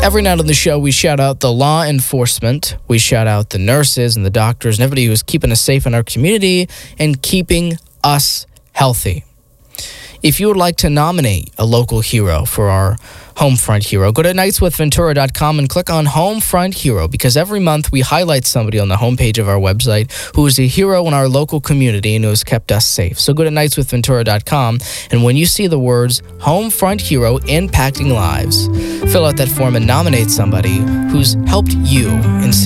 Every night on the show, we shout out the law enforcement, we shout out the nurses and the doctors and everybody who's keeping us safe in our community and keeping us healthy. If you would like to nominate a local hero for our Homefront Hero, go to nightswithventura.com and click on Homefront Hero, because every month we highlight somebody on the homepage of our website who is a hero in our local community and who has kept us safe. So go to nightswithventura.com, and when you see the words Homefront Hero impacting lives, fill out that form and nominate somebody who's helped you in